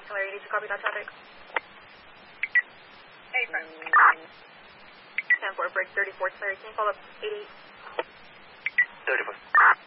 Larry, did you copy that traffic? Hey, friend. 10-4, break 34, Larry, can you follow up 88? 34.